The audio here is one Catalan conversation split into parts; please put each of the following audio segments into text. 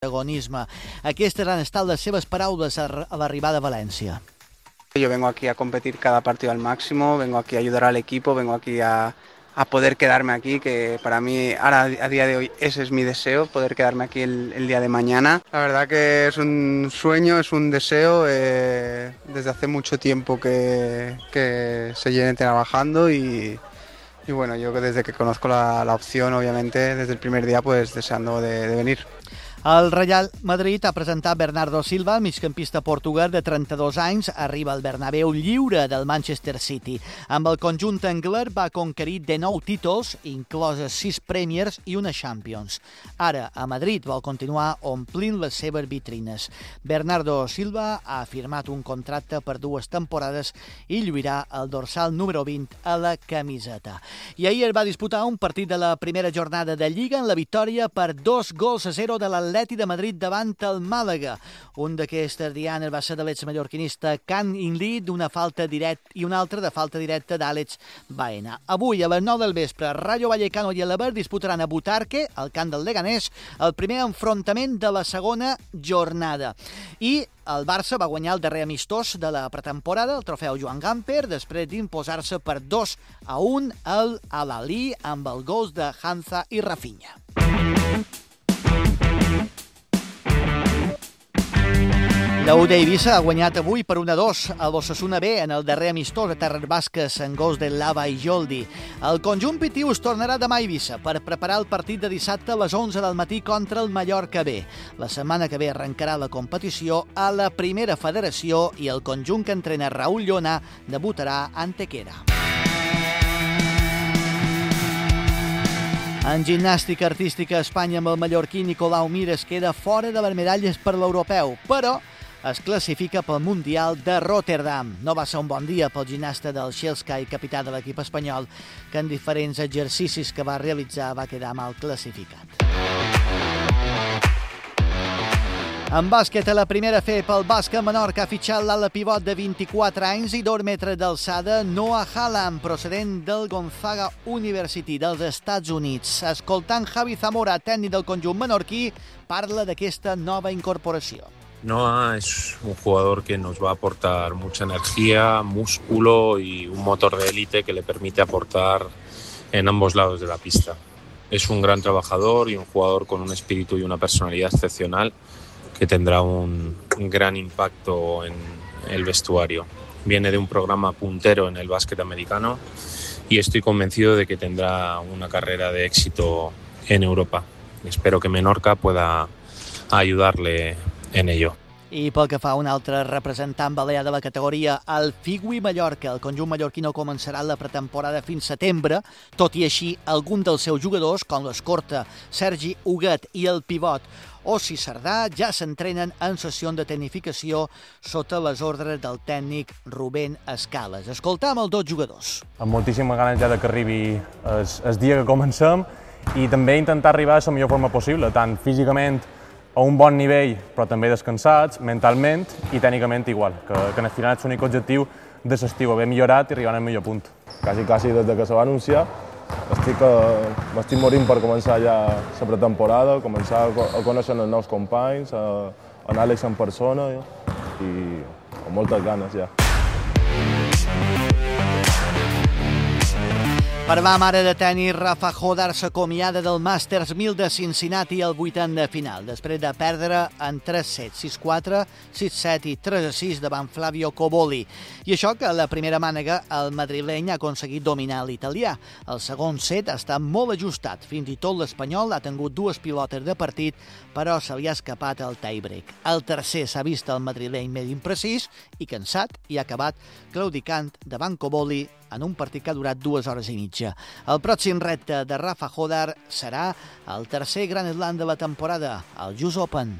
protagonisme. Aquestes han estat les seves paraules a l'arribada a València. Yo vengo aquí a competir cada partido al máximo, vengo aquí a ayudar al equipo, vengo aquí a poder quedarme aquí, que para mí ahora a día de hoy ese es mi deseo, poder quedarme aquí el día de mañana. La verdad que es un sueño, es un deseo, desde hace mucho tiempo que se llene trabajando y bueno, yo desde que conozco la opción, obviamente, desde el primer día, pues deseando de venir. El Real Madrid ha presentat Bernardo Silva, migcampista portuguès de 32 anys, arriba al Bernabéu lliure del Manchester City. Amb el conjunt angler va conquerir 19 títols, incloses 6 Premiers i una Champions. Ara, a Madrid, vol continuar omplint les seves vitrines. Bernardo Silva ha firmat un contracte per 2 temporades i lluirà el dorsal número 20 a la camiseta. I ahir va disputar un partit de la primera jornada de Lliga en la victòria per 2-0 de l'Atleti de Madrid davant el Màlaga. Un d'aquestes dianes va ser de l'exmallorquinista Can Inli d'una falta directa i una altra de falta directa d'Àlex Baena. Avui, a les 9 del vespre, Rayo Vallecano i el Lever disputaran a Butarque, al camp del Leganés, el primer enfrontament de la segona jornada. I el Barça va guanyar el darrer amistós de la pretemporada, el trofeu Joan Gamper, després d'imposar-se per 2-1 al Al-Ahly amb els gols de Hanza i Rafinha. L'UD Eivissa ha guanyat avui per 1-2 a l'Osasuna B en el darrer amistós a Terres Basques en gols de Lava i Joldi. El conjunt pitiu es tornarà demà a Eivissa per preparar el partit de dissabte a les 11 del matí contra el Mallorca B. La setmana que ve arrencarà la competició a la primera federació i el conjunt que entrena Raúl Llona debutarà a Antequera. En gimnàstica artística a Espanya amb el mallorquí Nicolau Mir es queda fora de les medalles per l'europeu, però es classifica pel Mundial de Rotterdam. No va ser un bon dia pel gimnasta del Shelskay, capità de l'equip espanyol, que en diferents exercicis que va realitzar va quedar mal classificat. En bàsquet, a la primera F pel Bàsquet Menorca ha fitxat l'ala pivot de 24 anys i 2 metres d'alçada Noah Hallam, procedent del Gonzaga University dels Estats Units. Escoltant Javi Zamora, tècnic del conjunt menorquí, parla d'aquesta nova incorporació. Noah es un jugador que nos va a aportar mucha energía, músculo y un motor de élite que le permite aportar en ambos lados de la pista. Es un gran trabajador y un jugador con un espíritu y una personalidad excepcional que tendrá un gran impacto en el vestuario. Viene de un programa puntero en el básquet americano y estoy convencido de que tendrá una carrera de éxito en Europa. Espero que Menorca pueda ayudarle en ello. I pel que fa a un altre representant balear de la categoria, el Figui Mallorca. El conjunt mallorquí no començarà la pretemporada fins setembre, tot i així, algun dels seus jugadors, com l'escorta Sergi Huguet i el pivot Ossi Sardà, ja s'entrenen en sessió de tecnificació sota les ordres del tècnic Rubén Escales. Escoltam els 2 jugadors. Amb moltíssimes ganes ja que arribi el dia que comencem i també intentar arribar a la millor forma possible, tant físicament a un bon nivell, però també descansats, mentalment i tècnicament igual, que al final és l'únic objectiu de l'estiu, haver millorat i arribar al millor punt. Quasi des que se va anunciar m'estic morint per començar ja la pretemporada, començar a conèixer els nous companys, a Àlex en persona i amb moltes ganes ja. Per va mare de tenis, Rafa Jodar s'acomiada del Masters 1000 de Cincinnati al vuitant de final, després de perdre en 3 sets, 6-4, 6-7 i 3-6 davant Flavio Coboli. I això que a la primera mànega el madrileny ha aconseguit dominar l'italià. El segon set ha estat molt ajustat, fins i tot l'espanyol ha tingut 2 pilotes de partit, però se li ha escapat el tie-break. El tercer s'ha vist el madrileny més imprecís i cansat i ha acabat claudicant davant Coboli en un partit que ha durat 2 hores i mitja. El pròxim repte de Rafa Jodar serà el tercer Grand Slam de la temporada, el US Open.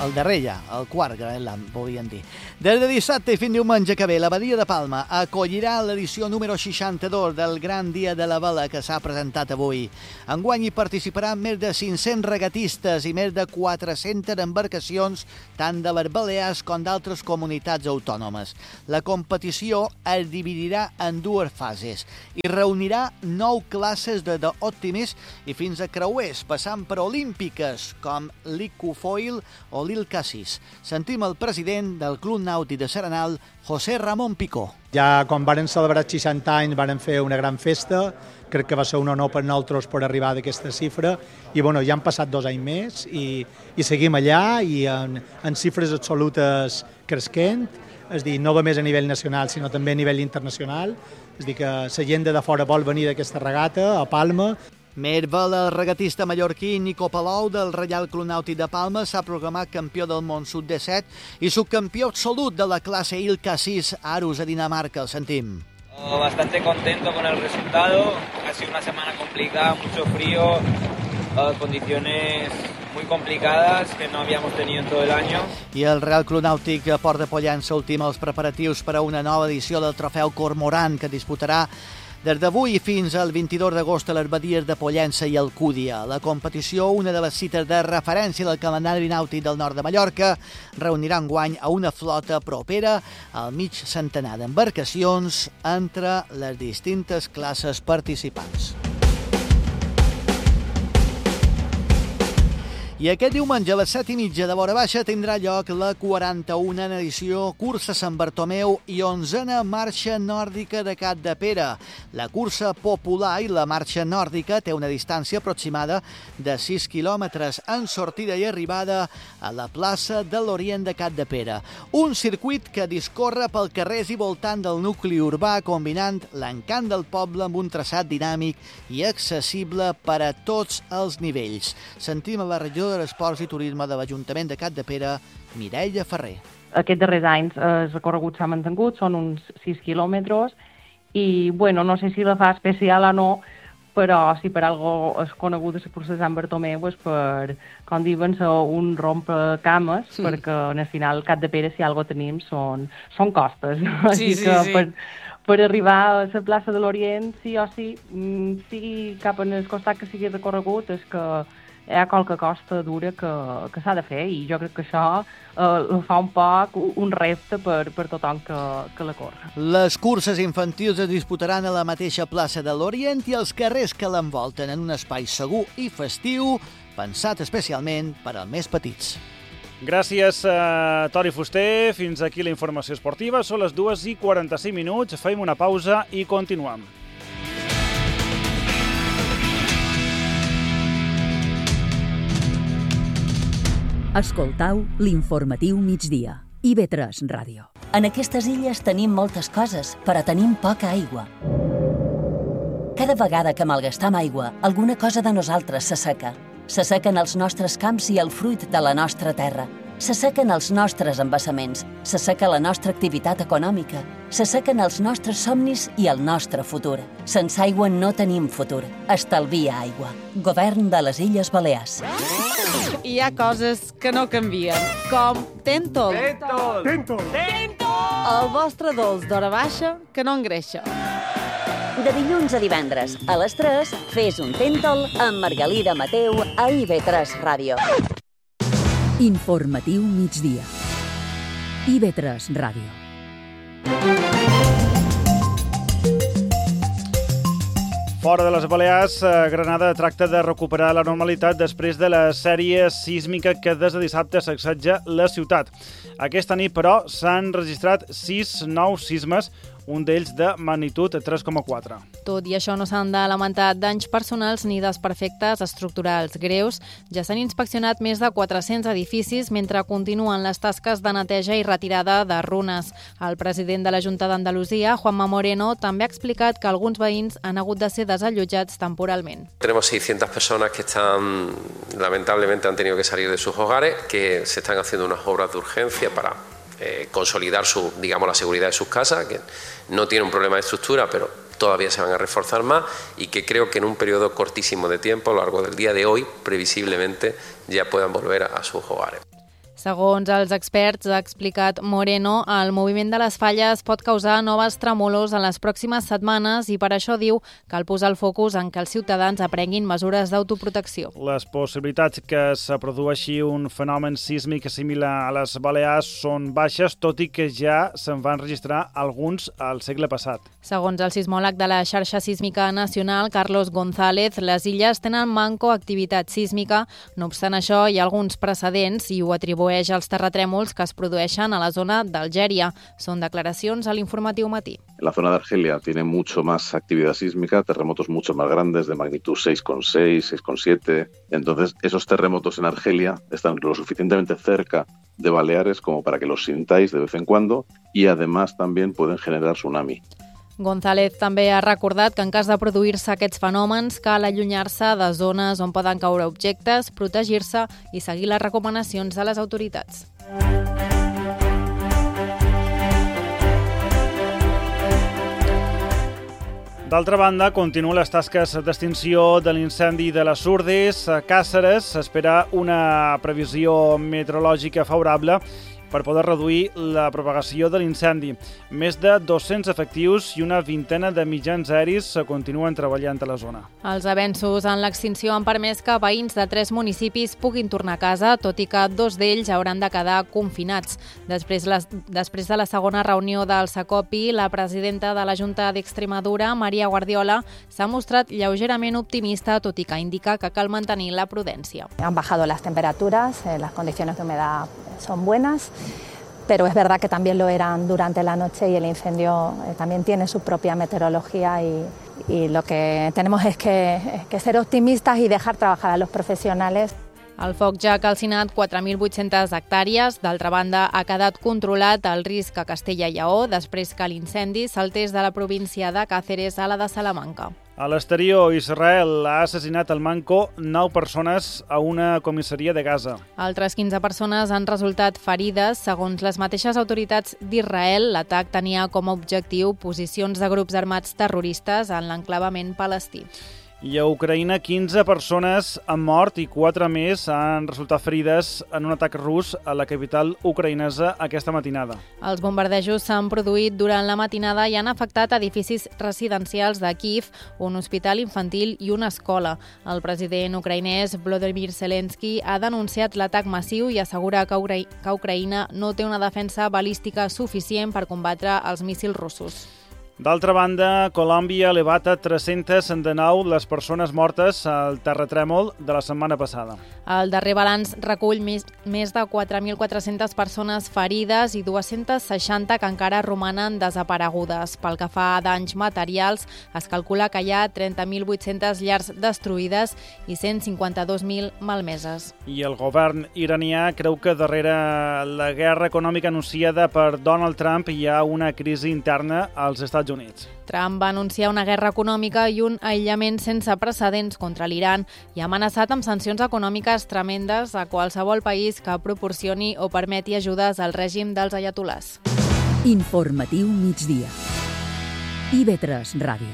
el darrer ja, el quart Grand Slam, podríem dir. Des de dissabte i fins diumenge que ve, la Badia de Palma acollirà l'edició número 62 del Gran Dia de la Vela que s'ha presentat avui. Enguany hi participaran més de 500 regatistes i més de 400 embarcacions, tant de les Balears com d'altres comunitats autònomes. La competició es dividirà en dues fases i reunirà 9 classes d'optimis i fins a creuers, passant per olímpiques com l'Icufoil o l'Ilcasis. Sentim el president del Club Nàutic de Serenal, José Ramón Picó. Ja quan varen celebrar 60 anys varen fer una gran festa, crec que va ser un honor per nosaltres per arribar a aquesta xifra i ja han passat 2 anys més i seguim allà i en xifres absolutes cresquent, és a dir, no només a nivell nacional sinó també a nivell internacional, és a dir que la gent de fora vol venir d'aquesta regata a Palma. Més vela, el regatista mallorquí Nico Palou del Reial Club Nàutic de Palma s'ha proclamat campió del món sub-17 i subcampió absolut de la classe Ilcasis Arus a Dinamarca. El sentim. Bastante contento con el resultado. Ha sido una semana complicada, mucho frío, condiciones muy complicadas que no habíamos tenido en todo el año. I el Real Club Nàutic Port de Pollença ultima els preparatius per a una nova edició del trofeu Cormoran que disputarà des d'avui fins al 22 d'agost a les badies de Pollença i Alcúdia. La competició, una de les cites de referència del calendari nàutic del nord de Mallorca, reunirà enguany a una flota propera al mig centenar d'embarcacions entre les distintes classes participants. I aquest diumenge a les 7:30 de Vora Baixa tindrà lloc la 41a edició Cursa Sant Bartomeu i 11a Marxa Nòrdica de Capdepera. La cursa popular i la marxa nòrdica té una distància aproximada de 6 quilòmetres en sortida i arribada a la plaça de l'Orient de Capdepera. Un circuit que discorre pel carrers i voltant del nucli urbà combinant l'encant del poble amb un traçat dinàmic i accessible per a tots els nivells. Sentim a la regidora d'Esports i Turisme de l'Ajuntament de Capdepera, Mireia Ferrer. Aquests darrers anys el recorregut s'ha mantingut, són uns 6 quilòmetres i, no sé si la fa especial o no, però si per algo és conegut la cursa de Sant Bartomeu és per, com diuen, un rompecames, perquè al final Capdepera si algo tenim són costes. Sí. Per arribar a la plaça de l'Orient, sí o sí, sigui cap en el costat que sigui recorregut, és que hi ha qualque costa dura que s'ha de fer i jo crec que això fa un poc un repte per tothom que la corre. Les curses infantils es disputaran a la mateixa plaça de l'Orient i els carrers que l'envolten en un espai segur i festiu, pensat especialment per als més petits. Gràcies, Tori Fuster. Fins aquí la informació esportiva. Són les 2:45. Fem una pausa i continuem. Escoltau l'informatiu migdia. IB3 Ràdio. En aquestes illes tenim moltes coses, però tenim poca aigua. Cada vegada que malgastam aigua, alguna cosa de nosaltres s'asseca. S'assequen els nostres camps i el fruit de la nostra terra. S'assequen els nostres embassaments, s'asseca la nostra activitat econòmica, s'assequen els nostres somnis i el nostre futur. Sense aigua no tenim futur. Estalvia aigua. Govern de les Illes Balears. Hi ha coses que no canvien, com Tentol. El vostre dolç d'hora baixa que no engreixa. De dilluns a divendres, a les 3, fes un Tentol amb Margalida Mateu a IB3 Ràdio. Informatiu migdia. IB3 Ràdio. Fora de les Balears, Granada tracta de recuperar la normalitat després de la sèrie sísmica que des de dissabte s'assetja la ciutat. Aquesta nit, però, s'han registrat 6 nous sismes, un d'ells de magnitud 3,4. Tot i això no s'han de lamentar danys personals ni desperfectes estructurals greus. Ja s'han inspeccionat més de 400 edificis mentre continuen les tasques de neteja i retirada de runes. El president de la Junta d'Andalusia, Juanma Moreno, també ha explicat que alguns veïns han hagut de ser desallotjats temporalment. Tenemos 600 personas que lamentablemente han tenido que salir de sus hogares, que se están haciendo unas obras de urgencia para consolidar la seguridad de sus casas, que no tiene un problema de estructura, pero todavía se van a reforzar más y que creo que en un periodo cortísimo de tiempo, a lo largo del día de hoy, previsiblemente ya puedan volver a sus hogares. Segons els experts, ha explicat Moreno, el moviment de les falles pot causar noves trèmolos en les pròximes setmanes i per això diu que cal posar el focus en que els ciutadans aprenguin mesures d'autoprotecció. Les possibilitats que se produeixi un fenomen sísmic similar a les Balears són baixes, tot i que ja se'n van registrar alguns al segle passat. Segons el sismòleg de la xarxa sísmica nacional, Carlos González, les illes tenen manco activitat sísmica. No obstant això, hi ha alguns precedents i ho atribueix als terratrèmols que es produeixen a la zona d'Algèria. Són declaracions a l'Informatiu Matí. La zona de Argelia tiene mucho más actividad sísmica, terremotos mucho más grandes de magnitud 6,6, 6,7. Entonces, esos terremotos en Argelia están lo suficientemente cerca de Baleares como para que los sintáis de vez en cuando y además también pueden generar tsunami. González també ha recordat que en cas de produir-se aquests fenòmens cal allunyar-se de zones on poden caure objectes, protegir-se i seguir les recomanacions de les autoritats. D'altra banda, continuen les tasques d'extinció de l'incendi de les Urdes. A Càceres s'espera una previsió meteorològica favorable per poder reduir la propagació de l'incendi. Més de 200 efectius i una vintena de mitjans aeris continuen treballant a la zona. Els avenços en l'extinció han permès que veïns de 3 municipis puguin tornar a casa, tot i que 2 d'ells hauran de quedar confinats. Després de la segona reunió del Sacopi, la presidenta de la Junta d'Extremadura, Maria Guardiola, s'ha mostrat lleugerament optimista, tot i que indica que cal mantenir la prudència. Han bajado las temperaturas, las condiciones de humedad son buenas, pero es verdad que también lo eran durante la noche y el incendio también tiene su propia meteorología y lo que tenemos es que ser optimistas y dejar trabajar a los profesionales. El foc ja ha calcinat 4.800 hectàrees. D'altra banda, ha quedat controlat el risc a Castella i Lleó després que l'incendi saltés de la província de Càceres a la de Salamanca. A l'exterior, Israel ha assassinat al manco 9 persones a una comissaria de Gaza. Altres 15 persones han resultat ferides. Segons les mateixes autoritats d'Israel, l'atac tenia com a objectiu posicions de grups armats terroristes en l'enclavament palestí. I a Ucraïna, 15 persones han mort i 4 més han resultat ferides en un atac rus a la capital ucraïnesa aquesta matinada. Els bombardejos s'han produït durant la matinada i han afectat edificis residencials de Kyiv, un hospital infantil i una escola. El president ucraïnès Volodymyr Zelensky ha denunciat l'atac massiu i assegura que Ucraïna no té una defensa balística suficient per combatre els míssils russos. D'altra banda, Colòmbia ha elevat a 309 les persones mortes al terratrèmol de la setmana passada. El darrer balanç recull més de 4.400 persones ferides i 260 que encara romanen desaparegudes. Pel que fa a danys materials, es calcula que hi ha 30.800 llars destruïdes i 152.000 malmeses. I el govern iranià creu que darrere la guerra econòmica anunciada per Donald Trump hi ha una crisi interna als Estats Units. Trump va anunciar una guerra econòmica i un aïllament sense precedents contra l'Iran i ha amenaçat amb sancions econòmiques tremendes a qualsevol país que proporcioni o permeti ajudes al règim dels ayatolàs. Informatiu migdia. IB3 Ràdio.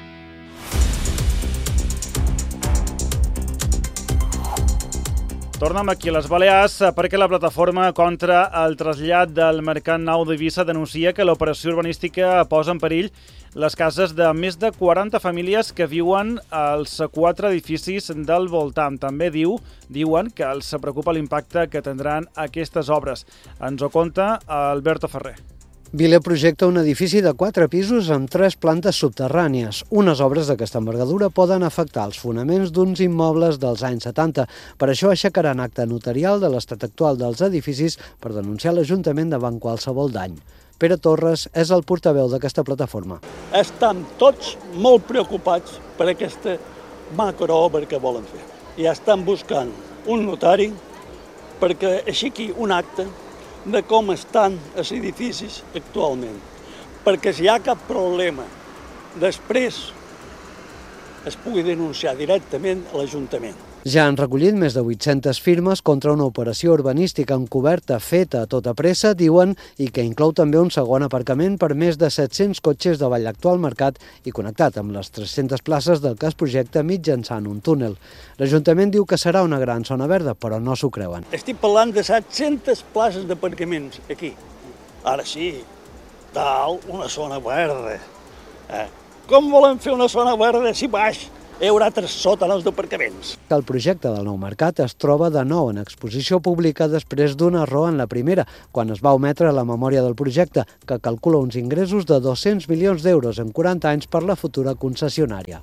Tornem aquí a les Balears perquè la plataforma contra el trasllat del Mercat Nou d'Eivissa denuncia que l'operació urbanística posa en perill les cases de més de 40 famílies que viuen als 4 edificis del voltant. També diuen que els preocupa l'impacte que tindran aquestes obres. Ens ho conta Alberto Ferrer. Vile projecta un edifici de 4 pisos amb 3 plantes subterrànies. Unes obres d'aquesta envergadura poden afectar els fonaments d'uns immobles dels anys 70. Per això aixecaran acte notarial de l'estat actual dels edificis per denunciar l'Ajuntament davant qualsevol dany. Pere Torres és el portaveu d'aquesta plataforma. Estan tots molt preocupats per aquesta macroobra que volen fer. I estan buscant un notari perquè aixequi un acte de com estan els edificis actualment. Perquè si hi ha cap problema, després es pugui denunciar directament a l'Ajuntament. Ja han recollit més de 800 firmes contra una operació urbanística encoberta feta a tota pressa, diuen, i que inclou també un segon aparcament per més de 700 cotxes davall l'actual mercat i connectat amb les 300 places del que es projecta mitjançant un túnel. L'Ajuntament diu que serà una gran zona verda, però no s'ho creuen. Estic parlant de 700 places d'aparcaments aquí. Ara sí, una zona verda. Com volen fer una zona verda si baix hi haurà 3 sòtans d'aparcaments? El projecte del nou mercat es troba de nou en exposició pública després d'un error en la primera, quan es va ometre la memòria del projecte, que calcula uns ingressos de 200 milions d'euros en 40 anys per la futura concessionària.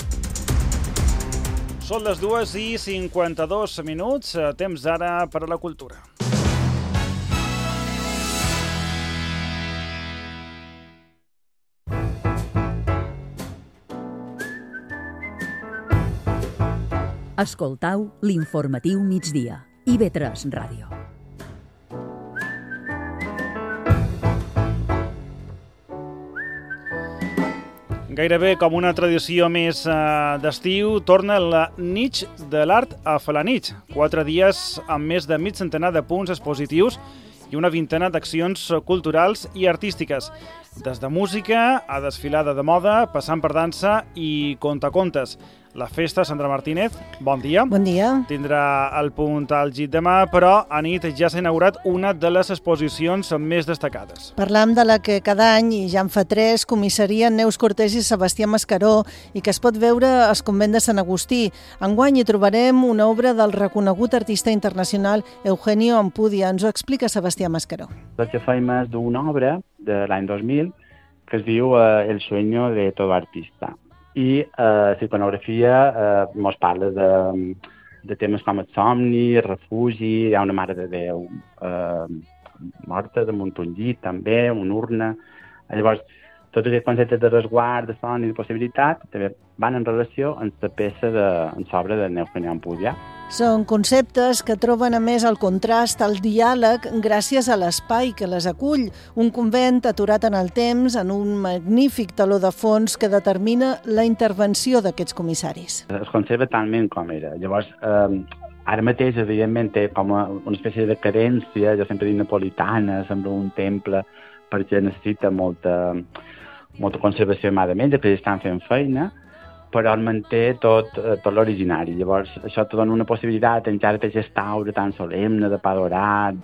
Són les 2:52, temps ara per a la cultura. Escoltau l'informatiu migdia. IB3 Ràdio. Gairebé com una tradició més d'estiu, torna la nit de l'art a Felanitx. 4 dies amb més de mig centenar de punts expositius i una vintena d'accions culturals i artístiques. Des de música a desfilada de moda, passant per dansa i contacontes. La festa Sandra Martínez, bon dia. Bon dia. Tindrà el punt àlgid demà, però a nit ja s'ha inaugurat una de les exposicions més destacades. Parlam de la que cada any, i ja en fa 3, comissarien Neus Cortés i Sebastià Mascaró i que es pot veure al convent de Sant Agustí. Enguany hi trobarem una obra del reconegut artista internacional Eugenio Ampudia. Ens ho explica Sebastià Mascaró. El que fem és d'una obra de l'any 2000 que es diu El sueño de todo artista. I la iconografia ens parla de temes com el somni, refugi, hi ha una Mare de Déu morta damunt un llit també, una urna. Llavors, tots aquests conceptes de resguard, de son i de possibilitat també van en relació amb la peça en l'obra de Eugenio Ampudia. Són conceptes que troben a més el contrast, el diàleg, gràcies a l'espai que les acull. Un convent aturat en el temps, en un magnífic teló de fons que determina la intervenció d'aquests comissaris. Es conserva talment com era. Llavors, ara mateix, evidentment, té com una espècie de carència, jo sempre dic napolitana, sembla un temple, perquè necessita molta conservació amadament, que estan fent feina, però el manté tot l'originari. Llavors, això te dona una possibilitat, encara té aquesta aura tan solemne, de pa dorat,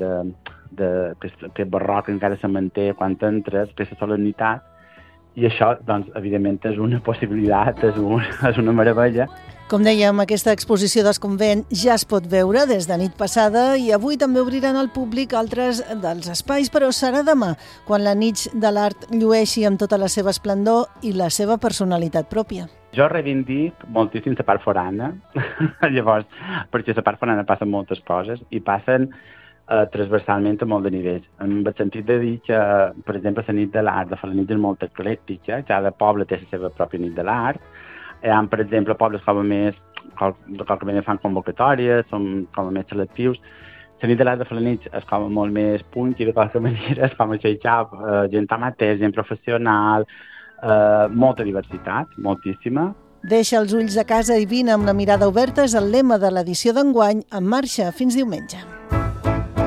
que barroc encara se manté quan entres, aquesta solemnitat, i això, doncs, evidentment, és una possibilitat, és una meravella. Com dèiem, aquesta exposició del convent ja es pot veure des de nit passada i avui també obriran al públic altres dels espais, però serà demà, quan la nit de l'art llueixi amb tota la seva esplendor i la seva personalitat pròpia. Jo reivindic moltíssim la part forana, llavors, perquè la part forana passen moltes coses i passen transversalment a molt de nivells. En el sentit de dir que, per exemple, la nit de l'art de Felanitx és molt eclèctica, cada poble té la seva pròpia nit de l'art. Hi ha, per exemple, pobles com a més, que fan convocatòries, són com a més selectius. La nit de l'art de Felanitx és com a molt més punky, de qualsevol manera, és com a xeixap, gent amateur, gent professional, molta diversitat, moltíssima. Deixa els ulls a casa i vine amb la mirada oberta és el lema de l'edició d'enguany, en marxa fins diumenge.